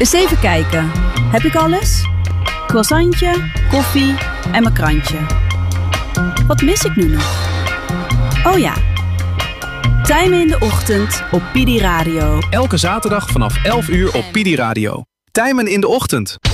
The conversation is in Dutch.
Eens even kijken. Heb ik alles? Croissantje, koffie en mijn krantje. Wat mis ik nu nog? Oh ja. Tijmen in de ochtend op Pidi Radio. Elke zaterdag vanaf 11 uur op Pidi Radio. Tijmen in de ochtend.